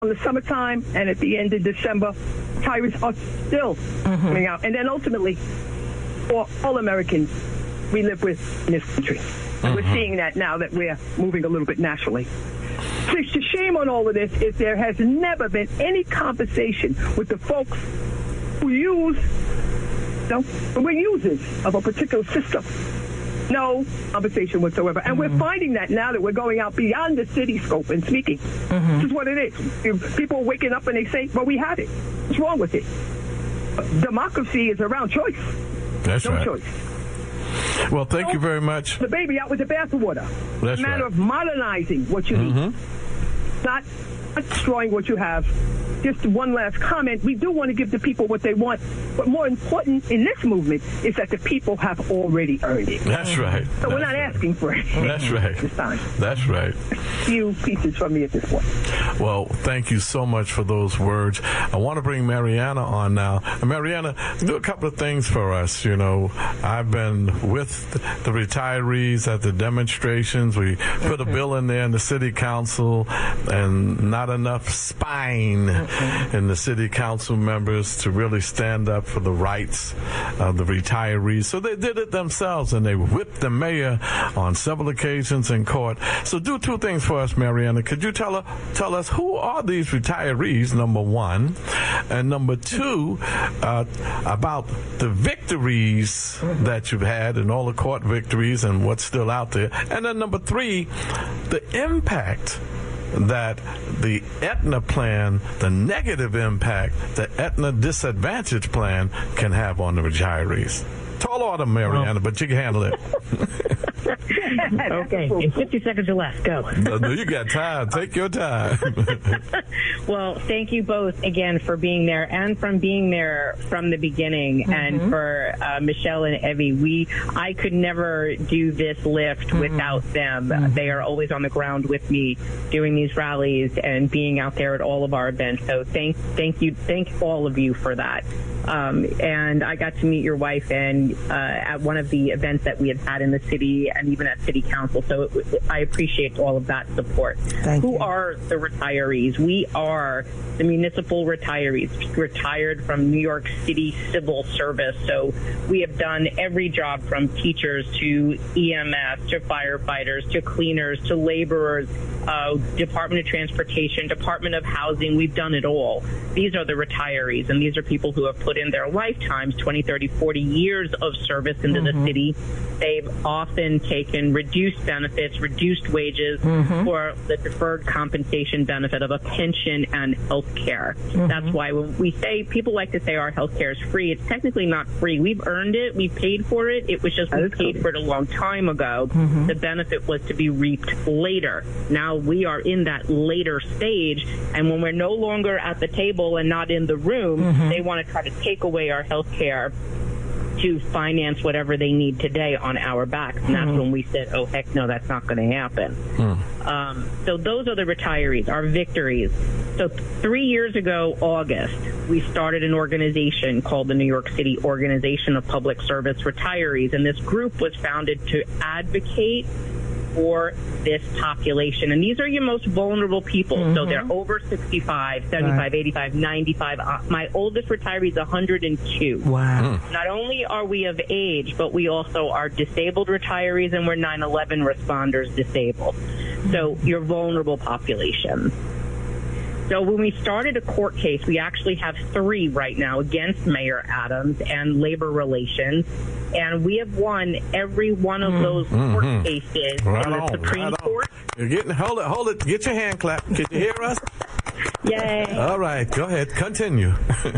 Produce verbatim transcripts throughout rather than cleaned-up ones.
in the summertime and at the end of December, retirees are still mm-hmm. coming out. And then ultimately, for all Americans we live with in this country. Mm-hmm. We're seeing that now that we're moving a little bit nationally. So the shame on all of this is there has never been any conversation with the folks who use, you know, we're users of a particular system. No conversation whatsoever. And mm-hmm. we're finding that now that we're going out beyond the city scope and speaking. Mm-hmm. This is what it is. If people are waking up and they say, well, we have it. What's wrong with it? Democracy is around choice. That's no right. choice. Well, thank so, you very much. The baby out with the bathwater. That's a matter right. of modernizing what you mm-hmm. need. Not, not destroying what you have. Just one last comment. We do want to give the people what they want. But more important in this movement is that the people have already earned it. That's right. So That's we're not right. asking for it. That's right. This time. That's right. A few pieces from me at this point. Well, thank you so much for those words. I want to bring Mariana on now. And Mariana, do a couple of things for us. You know, I've been with the retirees at the demonstrations. We put a bill in there in the city council, and not enough spine mm-hmm. in the city council members to really stand up for the rights of the retirees. So they did it themselves, and they whipped the mayor on several occasions in court. So do two things for us, Mariana. Could you tell, tell us who are these retirees, number one, and number two, uh, about the victories that you've had and all the court victories and what's still out there, and then number three, the impact that the Aetna plan, the negative impact that Aetna disadvantage plan can have on the retirees. Tall order, Mariana, well, but you can handle it. Okay, in fifty seconds or less, go. No, you got time. Take your time. Well, thank you both again for being there and from being there from the beginning. Mm-hmm. And for uh, Michelle and Evie, we I could never do this lift mm-hmm. without them. Mm-hmm. They are always on the ground with me doing these rallies and being out there at all of our events. So thank thank you, thank all of you for that. Um, and I got to meet your wife and uh, at one of the events that we had had in the city and even at city council. So it, I appreciate all of that support. Thank Who you. are the retirees? We are the municipal retirees, retired from New York City civil service. So we have done every job from teachers to E M S to firefighters to cleaners to laborers, uh, Department of Transportation, Department of Housing. We've done it all. These are the retirees, and these are people who have put in their lifetimes, twenty, thirty, forty years of service into mm-hmm. the city. They've often taken reduced benefits, reduced wages mm-hmm. for the deferred compensation benefit of a pension and health care. Mm-hmm. That's why when we say, people like to say our health care is free, it's technically not free. We've earned it. We paid for it. It was just we paid for it a long time ago. Mm-hmm. The benefit was to be reaped later. Now we are in that later stage, and when we're no longer at the table and not in the room, mm-hmm. they want to try to take away our health care to finance whatever they need today on our backs. And that's mm-hmm. when we said, oh, heck no, that's not going to happen. Mm. Um, so those are the retirees, our victories. So three years ago, August, we started an organization called the New York City Organization of Public Service Retirees. And this group was founded to advocate for this population. And these are your most vulnerable people. Mm-hmm. So they're over sixty-five, seventy-five, right. eighty-five, ninety-five. Uh, my oldest retiree is one hundred two. Wow. Mm. Not only are we of age, but we also are disabled retirees, and we're nine eleven responders disabled. So your vulnerable population. So when we started a court case, we actually have three right now against Mayor Adams and labor relations. And we have won every one of those mm-hmm. court cases right in the on, Supreme right Court. You're getting, hold it, hold it. Get your hand clap. Can you hear us? Yay. All right, go ahead. Continue.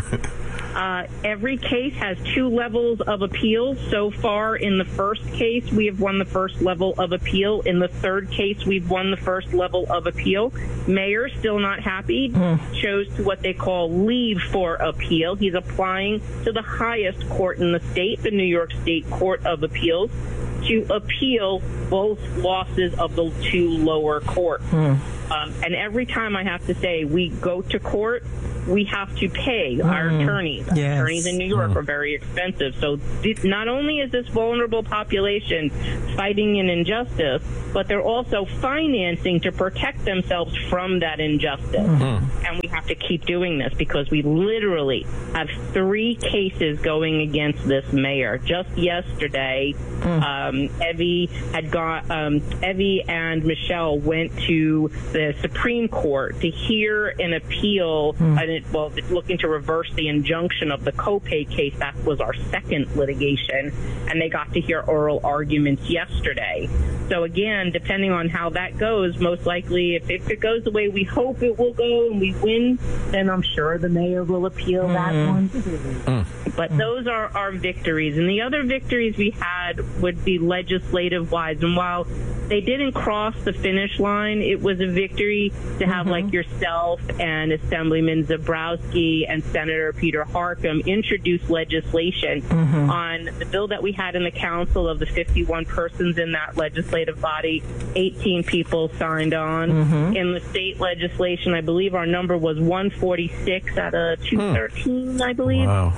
Uh, every case has two levels of appeal. So far, in the first case, we have won the first level of appeal. In the third case, we've won the first level of appeal. Mayor, still not happy, mm. chose to what they call leave for appeal. He's applying to the highest court in the state, the New York State Court of Appeals, to appeal both losses of the two lower courts. Mm. Um, and every time I have to say we go to court, we have to pay mm. our attorneys. Yes. Attorneys in New York mm. are very expensive. So th- not only is this vulnerable population fighting an injustice, but they're also financing to protect themselves from that injustice. Mm-hmm. And we have to keep doing this because we literally have three cases going against this mayor. Just yesterday, mm. um, Evie had got um, Evie and Michelle went to the Supreme Court to hear an appeal, mm. and it, well, looking to reverse the injunction of the copay case. That was our second litigation, and they got to hear oral arguments yesterday. So again, depending on how that goes, most likely if, if it goes the way we hope it will go and we win, then I'm sure the mayor will appeal mm. that one. Mm. But mm. those are our victories. And the other victories we had would be legislative-wise. And while they didn't cross the finish line, it was a victory to have mm-hmm. like yourself and Assemblyman Zabrowski and Senator Peter Harckham introduce legislation mm-hmm. on the bill that we had in the council. Of the fifty-one persons in that legislative body, eighteen people signed on. Mm-hmm. In the state legislation, I believe our number was one forty-six out of two thirteen, I believe. Wow.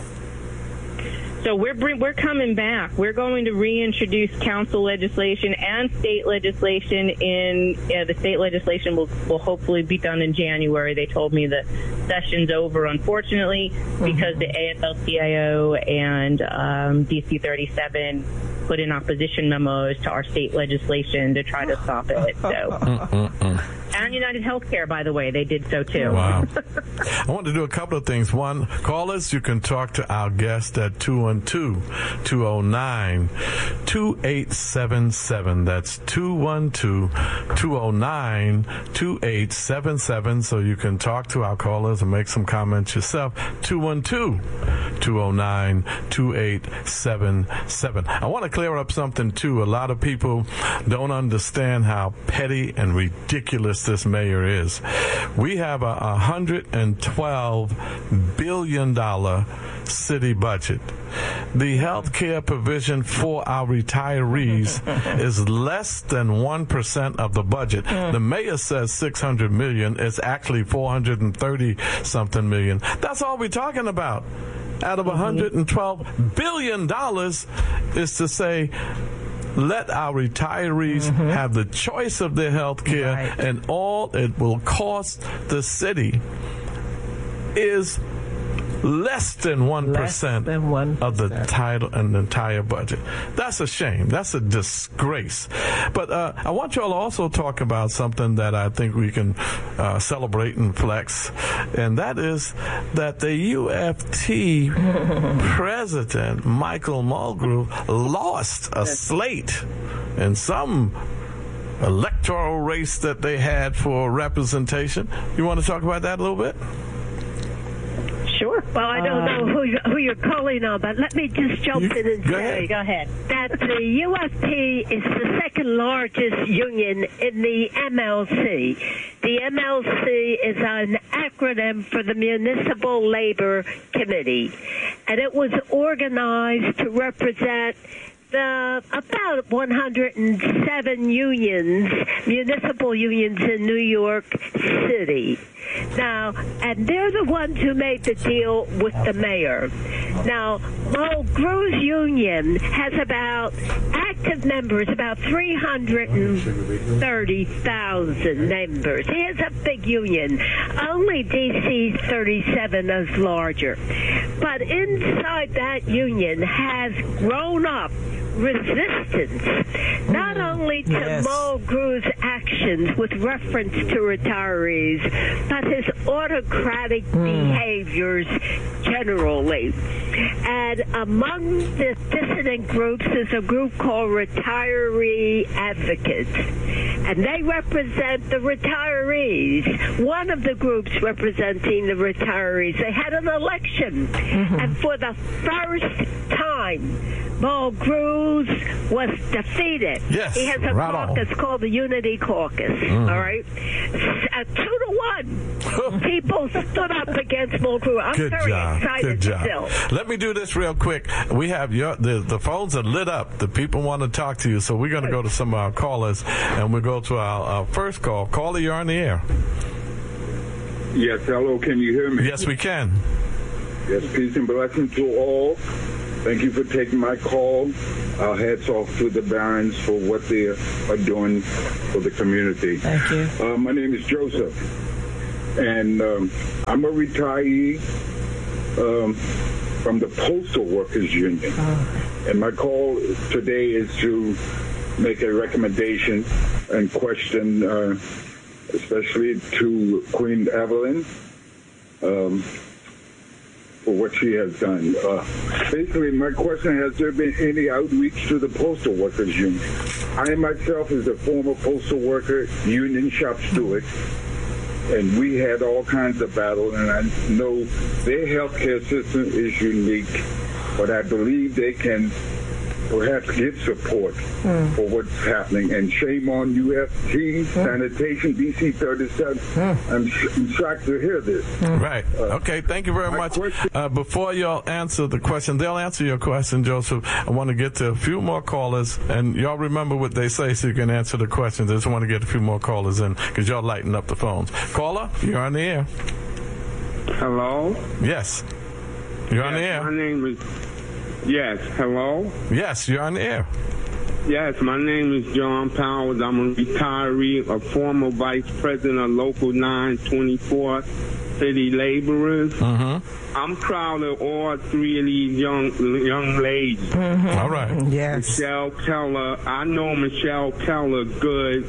So we're we're coming back. We're going to reintroduce council legislation and state legislation. In uh, the state legislation will will hopefully be done in January. They told me the session's over, unfortunately, mm-hmm. because the A F L C I O and um, D C thirty-seven put in opposition memos to our state legislation to try to stop it. So. And United Healthcare, by the way, they did so too. Wow. I want to do a couple of things. One, callers, you can talk to our guest at two one two, two oh nine, two eight seven seven. That's two one two, two oh nine, two eight seven seven. So you can talk to our callers and make some comments yourself. two one two, two oh nine, two eight seven seven. I want to clear up something, too. A lot of people don't understand how petty and ridiculous this mayor is. We have a one hundred twelve billion dollars city budget. The health care provision for our retirees is less than one percent of the budget. Mm. The mayor says six hundred million dollars. It's actually four hundred thirty something million. That's all we're talking about. Out of one hundred twelve billion dollars is to say, let our retirees mm-hmm. have the choice of their health care, right. and all it will cost the city is less than one percent of the title and the entire budget. That's a shame. That's a disgrace. But uh, I want you all to also talk about something that I think we can uh, celebrate and flex, and that is that the U F T president, Michael Mulgrew, lost a slate in some electoral race that they had for representation. You want to talk about that a little bit? Sure. Well, I don't know who, you, who you're calling on, but let me just jump you, in and go say ahead. Go ahead. that the U F T is the second largest union in the M L C. The M L C is an acronym for the Municipal Labor Committee, and it was organized to represent the about one hundred seven unions, municipal unions in New York City. Now, and they're the ones who made the deal with the mayor. Now, Mulgrew's union has about active members, about three hundred thirty thousand members. He has a big union. Only D C thirty-seven is larger. But inside that union has grown up resistance, not only to yes. Mulgrew's actions with reference to retirees, but his autocratic mm. behaviors generally. And among the dissident groups is a group called Retiree Advocates, and they represent the retirees. One of the groups representing the retirees, they had an election, mm-hmm. and for the first time, Mulgrew's was defeated. Yes, he has a right caucus on. called the Unity Caucus. Mm. All right, uh, two to one. People stood up against Mulgrew. I'm Good very job. excited Good job. still. Let me do this real quick. We have your the the phones are lit up. The people want to talk to you, so we're going to go to some of our callers, and we'll go to our, our first call. Caller, you're on the air. Yes, hello, can you hear me? Yes, we can. Yes, peace and blessings to all. Thank you for taking my call. Our hats off to the Barons for what they are doing for the community. Thank you. Uh, my name is Joseph, and um, I'm a retiree um, from the Postal Workers Union. Oh. And my call today is to make a recommendation and question, uh, especially to Queen Evelyn, um, for what she has done. Uh, basically, my question, has there been any outreach to the Postal Workers Union? I myself is a former postal worker, union shop steward, and we had all kinds of battles, and I know their healthcare system is unique, but I believe they can perhaps get support mm. for what's happening. And shame on U F T, mm. Sanitation, D C thirty-seven. Mm. I'm, sh- I'm shocked to hear this. Mm. Right. Uh, okay, thank you very much. Question- uh, before y'all answer the question, they'll answer your question, Joseph. I want to get to a few more callers, and y'all remember what they say so you can answer the questions. I just want to get a few more callers in because y'all lighten up the phones. Caller, you're on the air. Hello? Yes. You're yes, on the air. My name is... Yes, hello? Yes, you're on the air. Yes, my name is John Powers. I'm a retiree, a former vice president of Local nine twenty-four City Laborers. Mm-hmm. I'm proud of all three of these young young ladies. Mm-hmm. All right. Yes. Michelle Keller. I know Michelle Keller good.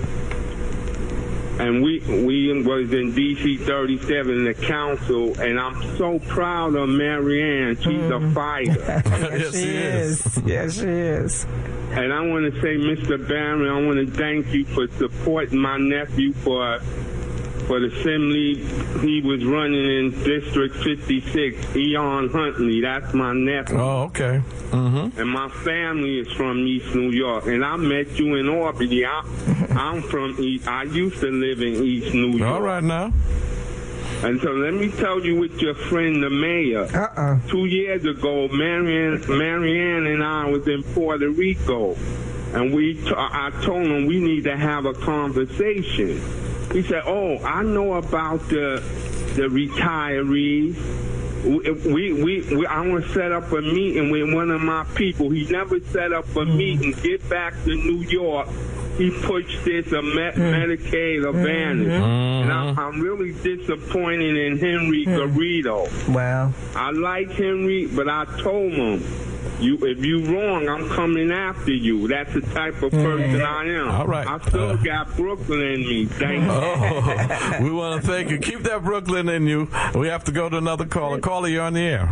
And we we was in D C thirty-seven, the council, and I'm so proud of Marianne. She's mm. a fighter. Yes, she is. Yes, she is. And I want to say, Mister Barron, I want to thank you for supporting my nephew for for the assembly. He was running in District fifty-six, Eon Huntley. That's my nephew. Oh, okay. Mm-hmm. And my family is from East New York. And I met you in Albany. I, I'm from East. I used to live in East New York. All right now. And so let me tell you with your friend, the mayor. Uh-uh. Two years ago, Marianne, Marianne and I was in Puerto Rico. And we, t- I told him we need to have a conversation. He said, oh, I know about the the retirees. We, we, we, I want to set up a meeting with one of my people. He never set up a mm. meeting. Get back to New York. He pushed this a me- mm. Medicaid Advantage. Mm-hmm. And I'm, I'm really disappointed in Henry mm. Garrido. Wow. I like Henry, but I told him, You, if you wrong, I'm coming after you. That's the type of person mm. I am. All right. I still uh, got Brooklyn in me. Thank you. Oh, we want to thank you. Keep that Brooklyn in you. We have to go to another caller. Caller, you're on the air.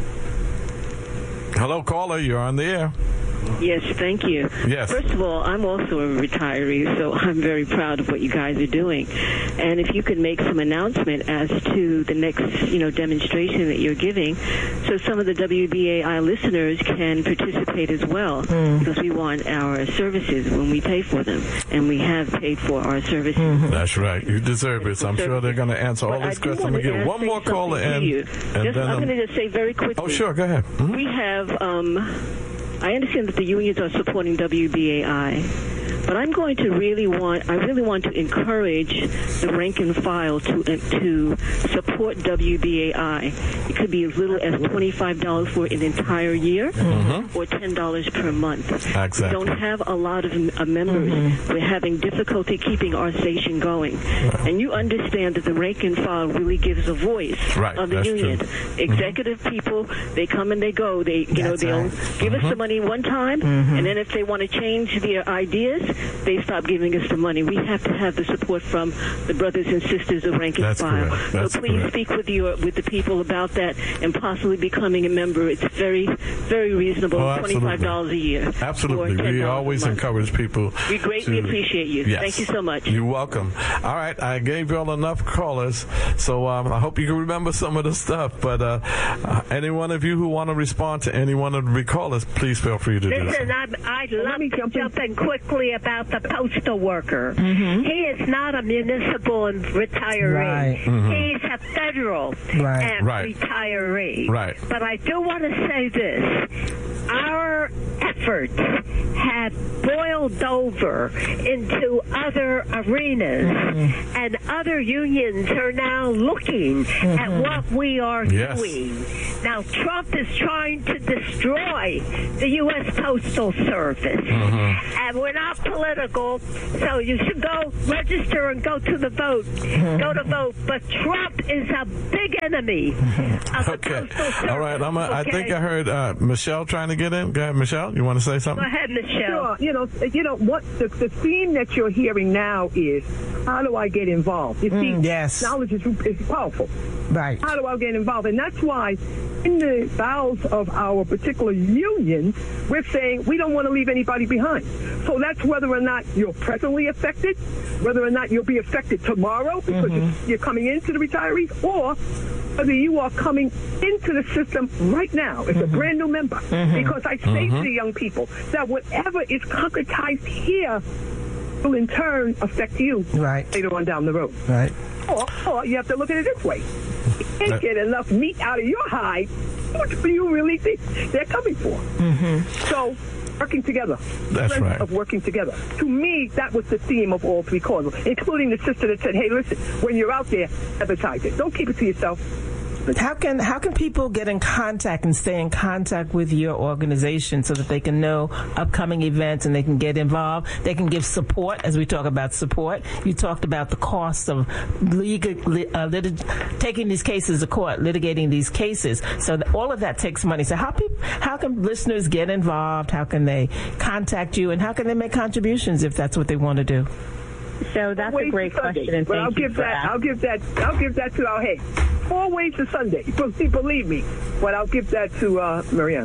Hello, caller. You're on the air. Yes, thank you. Yes. First of all, I'm also a retiree, so I'm very proud of what you guys are doing. And if you could make some announcement as to the next, you know, demonstration that you're giving, so some of the W B A I listeners can participate as well, mm. because we want our services when we pay for them, and we have paid for our services. Mm-hmm. That's right. You deserve it. So I'm sure they're going to answer all these questions. I'm going to get one more caller in. And just, then, I'm um, going to just say very quickly. Oh, sure. Go ahead. Mm-hmm. We have... Um, I understand that the unions are supporting W B A I, but I'm going to really want, I really want to encourage the rank and file to uh, to support W B A I. It could be as little as twenty-five dollars for an entire year, mm-hmm. or ten dollars per month. Exactly. We don't have a lot of uh, members. Mm-hmm. We're having difficulty keeping our station going. Right. And you understand that the rank and file really gives a voice right. of the That's union. True. Executive mm-hmm. people, they come and they go. They, you That's know, they'll right. give mm-hmm. us the money one time, mm-hmm. and then if they want to change their ideas, they stop giving us the money. We have to have the support from the brothers and sisters of rank and That's file. Correct. That's so please correct. speak with your with the people about that and possibly becoming a member. It's very, very reasonable. Oh, twenty-five dollars a year. Absolutely. We always encourage people. We greatly to, appreciate you. Yes. Thank you so much. You're welcome. All right. I gave you all enough callers, so um, I hope you can remember some of the stuff. But uh, uh, any one of you who want to respond to any one of the callers, please feel free to Listen, do so. Listen, I'd love to jump, jump in quickly about the postal worker. Mm-hmm. He is not a municipal retiree. Right. Mm-hmm. He's a federal right. Uh, right. retiree. Right. But I do want to say this. our efforts have boiled over into other arenas, mm-hmm. and other unions are now looking mm-hmm. at what we are yes. doing. Now, Trump is trying to destroy the U S Postal Service, mm-hmm. and we're not political, so you should go register and go to the vote. Mm-hmm. Go to vote. But Trump is a big enemy mm-hmm. of the okay. Postal Service. All right. I'm a, okay. I think I heard uh, Michelle trying to get in. Go ahead, Michelle. You want to say something? Go ahead, Michelle. Sure. You know, you know what the, the theme that you're hearing now is, how do I get involved? You see, mm, yes. knowledge is, is powerful. Right. How do I get involved? And that's why in the bowels of our particular union, we're saying we don't want to leave anybody behind. So that's whether or not you're presently affected, whether or not you'll be affected tomorrow because mm-hmm. you're coming into the retirees, or whether you are coming into the system right now as mm-hmm. a brand new member. Mm-hmm. Because I say mm-hmm. to the young people that whatever is concretized here will in turn affect you right. later on down the road. Right. Or, or you have to look at it this way. You can't get enough meat out of your hide. What do you really think they're coming for? Mm-hmm. So, working together. That's right. Of working together. To me, that was the theme of all three calls, including the sister that said, hey, listen, when you're out there, advertise it. Don't keep it to yourself. How can how can people get in contact and stay in contact with your organization so that they can know upcoming events and they can get involved? They can give support, as we talk about support. You talked about the cost of legal, uh, lit- taking these cases to court, litigating these cases. So that all of that takes money. So how people, how can listeners get involved? How can they contact you? And how can they make contributions if that's what they want to do? So that's a great question, and but thank I'll you give for that. that. I'll give that. I'll give that to our head. Four ways to Sunday. Believe me, but I'll give that to uh, Mariana.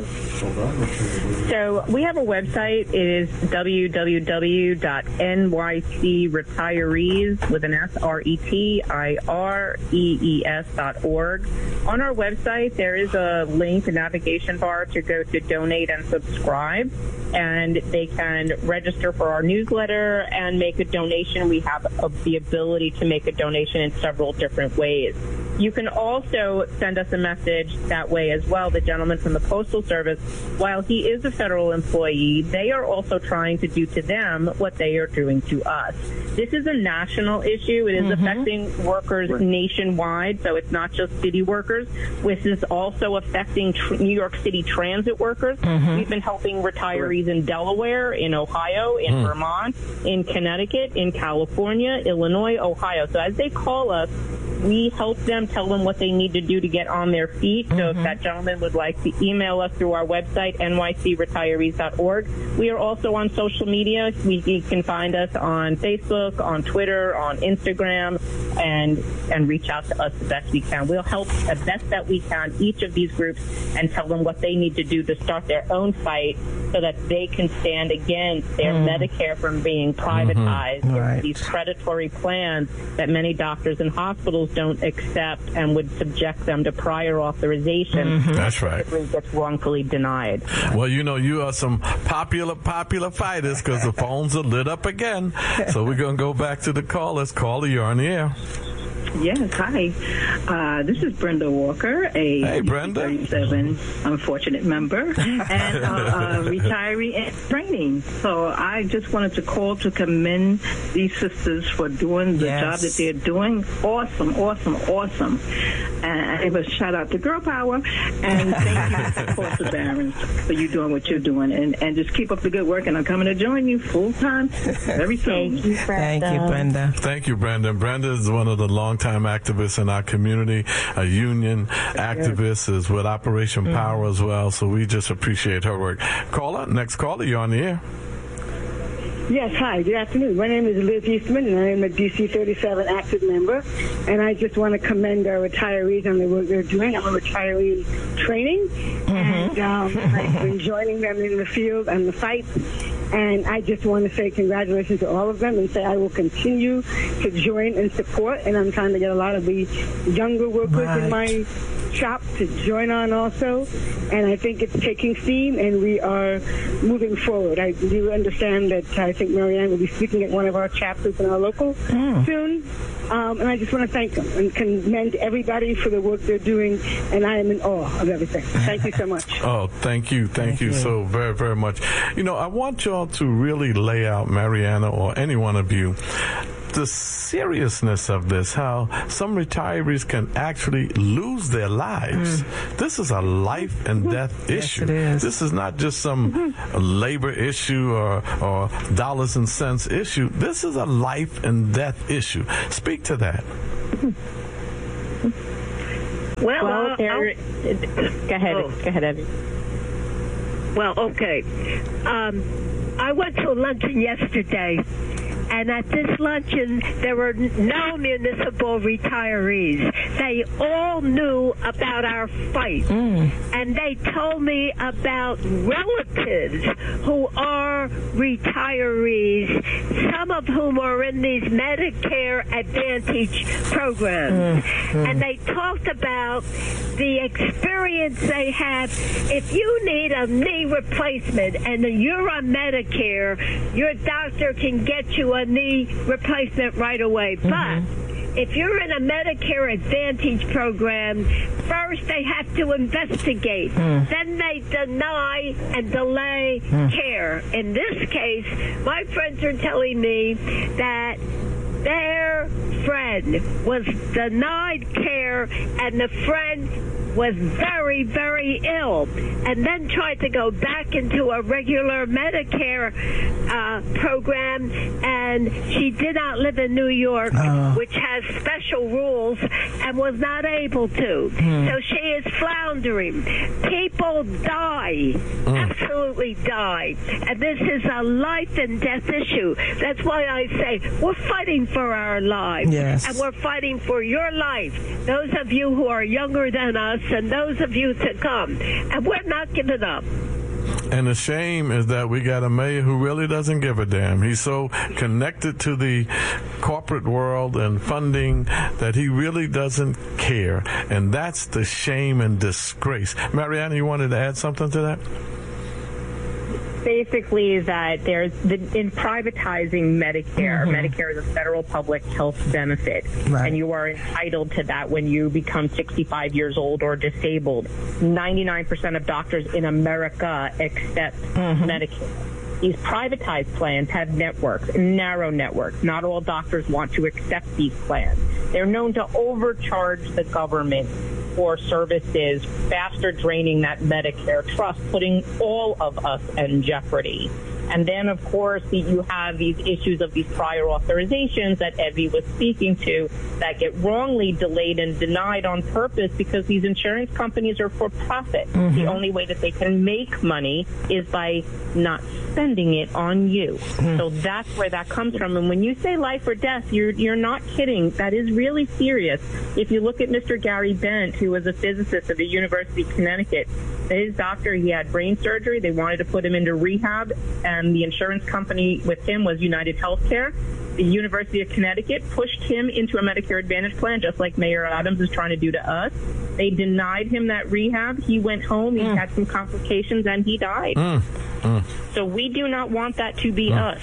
So we have a website. It is w w w dot n y c retirees with an S R E T I R E E S dot org. On our website, there is a link, a navigation bar to go to donate and subscribe, and they can register for our newsletter and make a donation. We have a, the ability to make a donation in several different ways. You can also send us a message that way as well. The gentleman from the Postal Service, while he is a federal employee, they are also trying to do to them what they are doing to us. This is a national issue. It is mm-hmm. affecting workers right. nationwide, so it's not just city workers. This is also affecting tr- New York City transit workers. Mm-hmm. We've been helping retirees in Delaware, in Ohio, in mm. Vermont, in Connecticut, in California, Illinois, Ohio. So as they call us, we help them, tell them what they need to do to get on their feet. So mm-hmm. if that gentleman would like to email us through our website, n y c retirees dot org. We are also on social media. We, you can find us on Facebook, on Twitter, on Instagram, and and reach out to us the best we can. We'll help the best that we can each of these groups and tell them what they need to do to start their own fight so that they can stand against their mm. Medicare from being privatized, mm-hmm. right. these predatory plans that many doctors and hospitals don't accept and would subject them to prior authorization. Mm-hmm. That's right. It gets wrongfully denied. Well, you know, you are some popular, popular fighters because the phones are lit up again. So we're going to go back to the callers. Caller, you're on the air. Yes, hi. Uh, this is Brenda Walker, a hey, Brenda. thirty-seven unfortunate member, and uh, a retiree in training. So I just wanted to call to commend these sisters for doing the yes. job that they're doing. Awesome, awesome, awesome. And it was shout out to Girl Power, and thank you, of course, to Barron's for you doing what you're doing, and, and just keep up the good work. And I'm coming to join you full time very soon. Thank you, Brenda. Thank you, Brenda. Thank you, Brenda. Brenda is one of the longtime activists in our community, a union activist, is with Operation mm-hmm. Power as well. So we just appreciate her work. Caller, next caller, you're on the air. Yes, hi, good afternoon. My name is Liz Eastman, and I am a D C thirty-seven active member. And I just want to commend our retirees on the work they're doing. I'm a retiree in training, mm-hmm. and um, I've been joining them in the field and the fight. And I just want to say congratulations to all of them and say I will continue to join and support. And I'm trying to get a lot of the younger workers right. in my shop to join on also. And I think it's taking steam and we are moving forward. I do understand that I think Marianne will be speaking at one of our chapters in our local mm. soon. Um, and I just want to thank them and commend everybody for the work they're doing. And I am in awe of everything. Thank you so much. Oh, thank you. Thank, thank you, you so very, very much. You know, I want y'all to really lay out, Mariana or any one of you, the seriousness of this, how some retirees can actually lose their lives. Mm. This is a life and death yes, issue. It is. This is not just some mm-hmm. labor issue or, or dollars and cents issue. This is a life and death issue. Speak to that. Well, well uh, there, go ahead. Oh. Go ahead, Evie. Well, okay. Um, I went to a luncheon yesterday, and at this luncheon, there were no municipal retirees. They all knew about our fight. Mm. And they told me about relatives who are retirees, some of whom are in these Medicare Advantage programs. Mm. And they talked about the experience they have. If you need a knee replacement and you're on Medicare, your doctor can get you a knee replacement right away. Mm-hmm. But if you're in a Medicare Advantage program, first they have to investigate. Mm. Then they deny and delay mm. care. In this case, my friends are telling me that their friend was denied care and the friend was very, very ill, and then tried to go back into a regular Medicare uh, program, and she did not live in New York, uh. which has special rules, and was not able to. Mm. So she is floundering. People die, mm. absolutely die, and this is a life and death issue. That's why I say we're fighting for our lives, yes. and we're fighting for your life. Those of you who are younger than us, and those of you to come. And we're not giving up. And the shame is that we got a mayor who really doesn't give a damn. He's so connected to the corporate world and funding that he really doesn't care. And that's the shame and disgrace. Mariana, you wanted to add something to that? Basically, that there's the, in privatizing Medicare, mm-hmm. Medicare is a federal public health benefit, right. and you are entitled to that when you become sixty-five years old or disabled. ninety-nine percent of doctors in America accept mm-hmm. Medicare. These privatized plans have networks, narrow networks. Not all doctors want to accept these plans. They're known to overcharge the government for services, faster draining that Medicare trust, putting all of us in jeopardy. And then, of course, you have these issues of these prior authorizations that Evie was speaking to that get wrongly delayed and denied on purpose because these insurance companies are for profit. Mm-hmm. The only way that they can make money is by not spending it on you. Mm-hmm. So that's where that comes from. And when you say life or death, you're you're not kidding. That is really serious. If you look at Mister Gary Bent, who was a physicist at the University of Connecticut, his doctor, he had brain surgery. They wanted to put him into rehab, and the insurance company with him was United Healthcare. The University of Connecticut pushed him into a Medicare Advantage plan, just like Mayor Adams is trying to do to us. They denied him that rehab. He went home. He mm. had some complications, and he died. Mm. Mm. So we do not want that to be mm. us.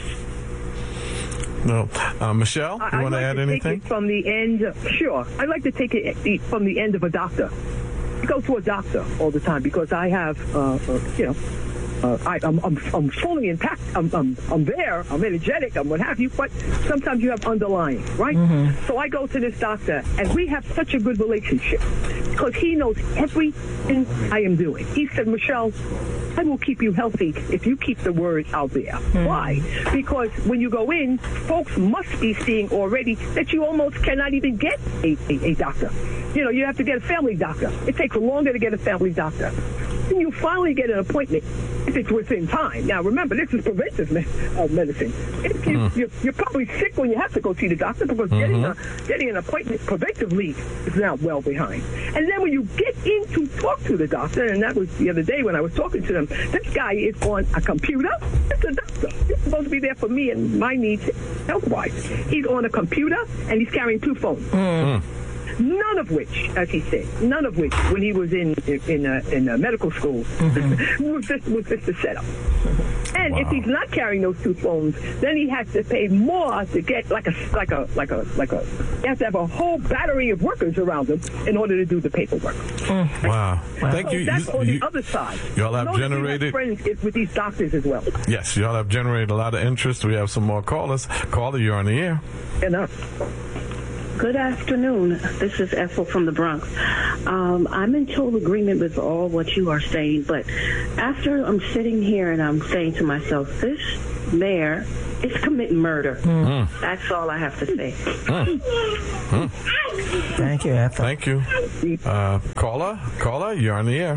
No. Uh, Michelle, you want to like add to anything? Take it from the end, sure. I'd like to take it from the end of a doctor. I go to a doctor all the time because I have, uh, uh, you know, uh, I, I'm, I'm, I'm fully intact. I'm, I'm, I'm there. I'm energetic. I'm what have you. But sometimes you have underlying, right? Mm-hmm. So I go to this doctor, and we have such a good relationship because he knows everything I am doing. He said, Michelle, I will keep you healthy if you keep the word out there. Mm. Why? Because when you go in, folks must be seeing already that you almost cannot even get a, a, a doctor. You know, you have to get a family doctor. It takes longer to get a family doctor. And you finally get an appointment if it's within time. Now, remember, this is preventive me- uh, medicine. If you, mm. you're, you're probably sick when you have to go see the doctor because mm-hmm. getting, a, getting an appointment preventively is now well behind. And then when you get in to talk to the doctor, and that was the other day when I was talking to them, this guy is on a computer. It's a doctor. He's supposed to be there for me and my needs health-wise. He's on a computer, and he's carrying two phones. Mm. None of which, as he said, none of which, when he was in in uh, in uh, medical school, mm-hmm. was just was just a setup. And wow. if he's not carrying those two phones, then he has to pay more to get like a like a like a like a. He has to have a whole battery of workers around him in order to do the paperwork. Mm. Wow! wow. Thank so you. That's you, on you, the other side. Y'all have Notice generated friends with these doctors as well. Yes, y'all have generated a lot of interest. We have some more callers. Caller, you're on the air. Enough. Good afternoon. This is Ethel from the Bronx. Um, I'm in total agreement with all what you are saying, but after I'm sitting here and I'm saying to myself, this mayor is committing murder. Mm. That's all I have to say. Mm. Mm. Thank you, Ethel. Thank you. Uh, caller, caller, you're on the air.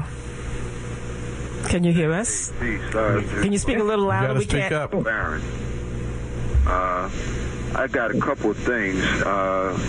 Can you hear us? Can you speak a little louder? You gotta speak up. Baron. Uh, I got a couple of things. Uh,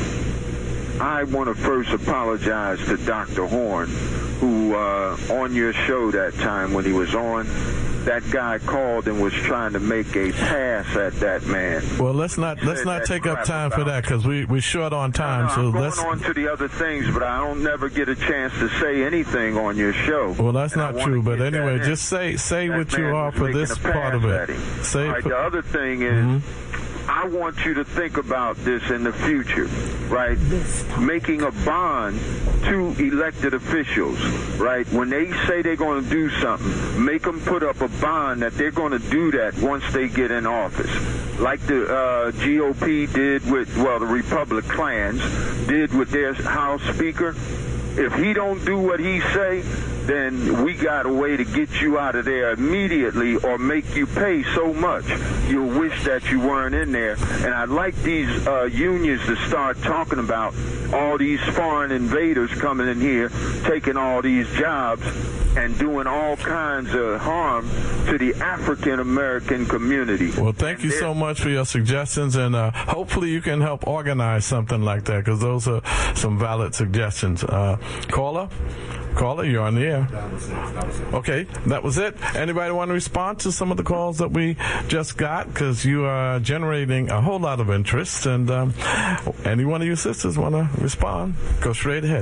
I want to first apologize to Doctor Horn, who uh, on your show that time when he was on, that guy called and was trying to make a pass at that man. Well, let's not let's not take up time for that because we we're short on time. No, no, so I'm going let's on to the other things, but I don't never get a chance to say anything on your show. Well, that's and not true. But anyway, just say say that what you are for this part of it. Say All right, the other thing is. Mm-hmm. I want you to think about this in the future, right? Making a bond to elected officials, right? When they say they're going to do something, make them put up a bond that they're going to do that once they get in office. Like the uh, G O P did with, well, the Republicans did with their House Speaker. If he don't do what he say, then we got a way to get you out of there immediately or make you pay so much you'll wish that you weren't in there. And I'd like these uh, unions to start talking about all these foreign invaders coming in here, taking all these jobs and doing all kinds of harm to the African-American community. Well, thank you so much for your suggestions, and uh, hopefully you can help organize something like that, because those are some valid suggestions. Uh, caller? Caller, you're on the air. That was it. That was it. Okay, that was it. Anybody want to respond to some of the calls that we just got? Because you are generating a whole lot of interest, and um, any one of you sisters want to respond? Go straight ahead.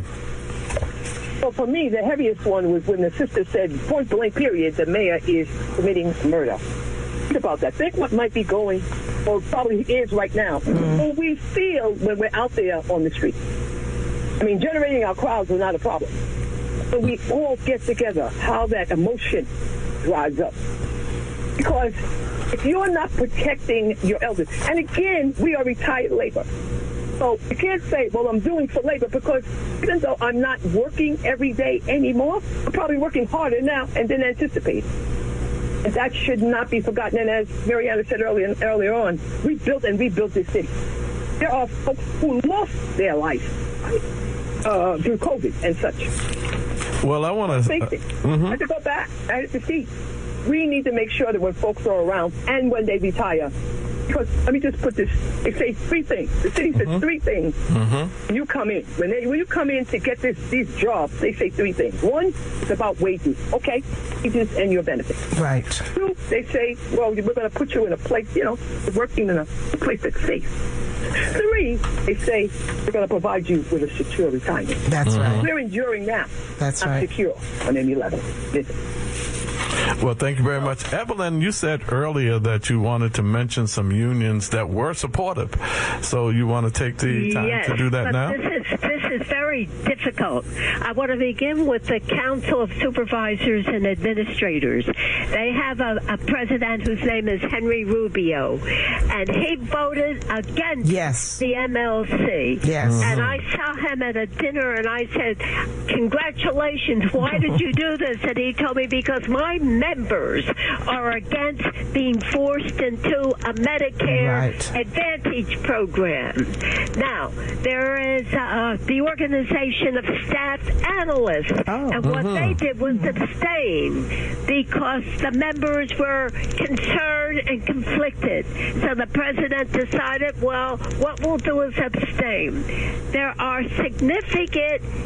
Well, for me, the heaviest one was when the sister said, point blank period, the mayor is committing murder. Think about that. Think what might be going, or probably is right now. Mm-hmm. What we feel when we're out there on the street. I mean, generating our crowds is not a problem. But we all get together, how that emotion drives up. Because if you're not protecting your elders, and again, we are retired labor. So you can't say, well, I'm doing for labor, because even though I'm not working every day anymore, I'm probably working harder now and then anticipate. And that should not be forgotten. And as Mariana said earlier, earlier on, we built and rebuilt this city. There are folks who lost their life uh, through COVID and such. Well, I want to... Uh, mm-hmm. I have to go back. I have to see. We need to make sure that when folks are around and when they retire, because let me just put this, they say three things. The city says mm-hmm. three things. Mm-hmm. You come in. When, they, when you come in to get this these jobs, they say three things. One, it's about wages. Okay, wages and your benefits. Right. Two, they say, well, we're going to put you in a place, you know, working in a place that's safe. Three, they say we're going to provide you with a secure retirement. That's mm-hmm. right. We're enduring now. That's not right. secure on any level. Listen. Well, thank you very much. Evelyn, you said earlier that you wanted to mention some unions that were supportive. So you want to take the time yes, to do that but now? This is, this is very difficult. I want to begin with the Council of Supervisors and Administrators. They have a, a president whose name is Henry Rubio, and he voted against yes. the M L C. Yes. Mm-hmm. And I saw him at a dinner, and I said, congratulations, why did you do this? And he told me, because my members are against being forced into a Medicare right. Advantage program. Now, there is uh, the Organization of Staff Analysts, oh. and what mm-hmm. they did was abstain because the members were concerned and conflicted. So the president decided, well, what we'll do is abstain. There are significant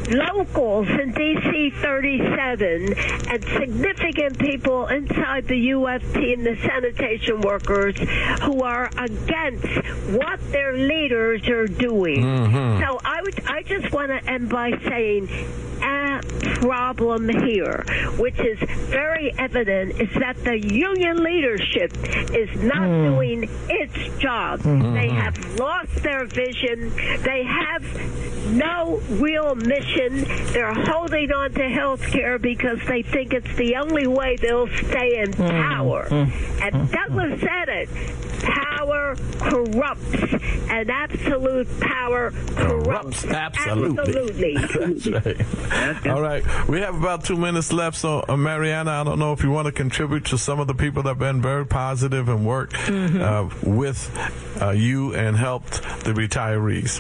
locals in D C thirty-seven and significant people inside the U F T and the sanitation workers who are against what their leaders are doing. Mm-hmm. So I would, I just want to end by saying a problem here, which is very evident, is that the union leadership is not mm. doing its job. Mm-hmm. They have lost their vision. They have no real mission. They're holding on to health care because they think it's the only way they'll stay in power. Mm-hmm. And Douglas said it. Power corrupts, and absolute power corrupts. corrupts absolutely. Absolutely. That's right. All right. We have about two minutes left, so uh, Mariana, I don't know if you want to contribute to some of the people that have been very positive and worked mm-hmm. uh, with uh, you and helped the retirees.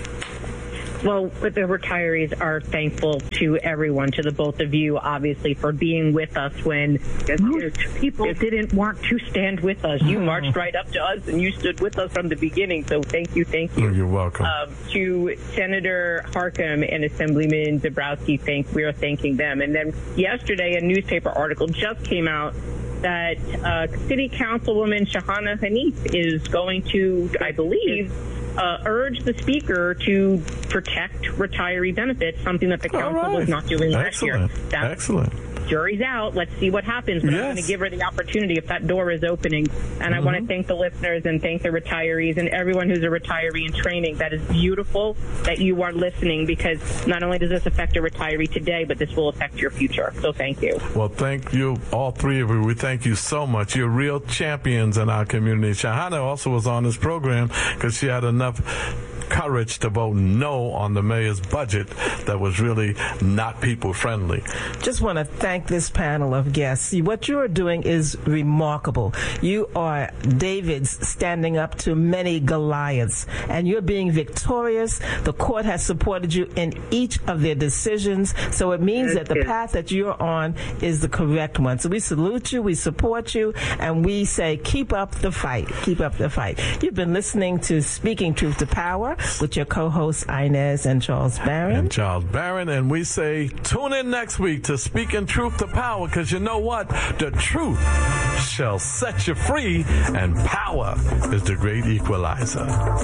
Well, the retirees are thankful to everyone, to the both of you, obviously, for being with us when most people didn't want to stand with us. You marched right up to us, and you stood with us from the beginning. So thank you, thank you. Oh, you're welcome. Um, to Senator Harckham and Assemblyman Dabrowski, thank, we are thanking them. And then yesterday, a newspaper article just came out that uh, City Councilwoman Shahana Hanif is going to, I believe, Uh, urge the speaker to protect retiree benefits, something that the council right. was not doing last Excellent. year. That's, Excellent. Jury's out. Let's see what happens. But yes. I'm going to give her the opportunity if that door is opening. And mm-hmm. I want to thank the listeners and thank the retirees and everyone who's a retiree in training. That is beautiful that you are listening, because not only does this affect a retiree today, but this will affect your future. So thank you. Well, thank you, all three of you. We thank you so much. You're real champions in our community. Shahana also was on this program because she had enough courage to vote no on the mayor's budget that was really not people friendly. Just want to thank this panel of guests. See, what you are doing is remarkable. You are Davids standing up to many Goliaths, and you're being victorious. The court has supported you in each of their decisions, so it means that the path that you're on is the correct one. So we salute you, we support you, and we say keep up the fight. Keep up the fight. You've been listening to Speaking Truth to Power with your co-hosts Inez and Charles Barron. And Charles Barron, and we say tune in next week to Speaking Truth to Power, because you know what? The truth shall set you free, and power is the great equalizer.